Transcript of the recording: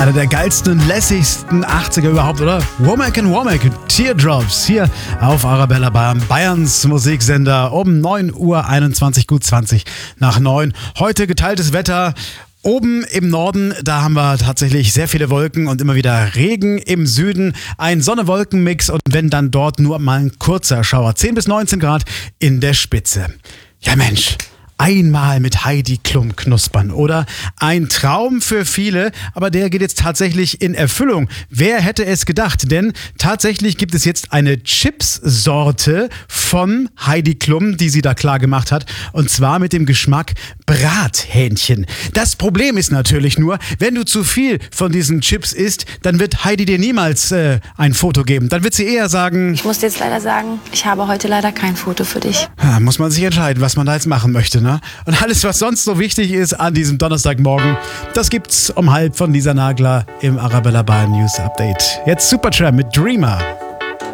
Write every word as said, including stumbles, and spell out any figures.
Einer der geilsten und lässigsten achtziger überhaupt, oder? Womack and Womack, Teardrops, hier auf Arabella Bayern, Bayerns Musiksender, um neun Uhr einundzwanzig, gut zwanzig nach neun. Heute geteiltes Wetter. Oben im Norden, da haben wir tatsächlich sehr viele Wolken und immer wieder Regen. Im Süden ein Sonne-Wolken-Mix und wenn dann dort nur mal ein kurzer Schauer. zehn bis neunzehn Grad in der Spitze. Ja Mensch, einmal mit Heidi Klum knuspern, oder? Ein Traum für viele, aber der geht jetzt tatsächlich in Erfüllung. Wer hätte es gedacht? Denn tatsächlich gibt es jetzt eine Chips-Sorte von Heidi Klum, die sie da klar gemacht hat, und zwar mit dem Geschmack Brathähnchen. Das Problem ist natürlich nur, wenn du zu viel von diesen Chips isst, dann wird Heidi dir niemals äh, ein Foto geben. Dann wird sie eher sagen... Ich muss dir jetzt leider sagen, ich habe heute leider kein Foto für dich. Ja, muss man sich entscheiden, was man da jetzt machen möchte, ne? Und alles, was sonst so wichtig ist an diesem Donnerstagmorgen, das gibt's um halb von Lisa Nagler im Arabella Bayern News Update. Jetzt Supertramp mit Dreamer.